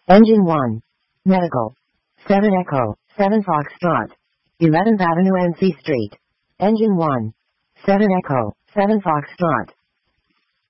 Engine 1. Medical. 7 Echo, 7 Foxtrot. 11th Avenue NC Street. Engine 1. 7 Echo, 7 Foxtrot.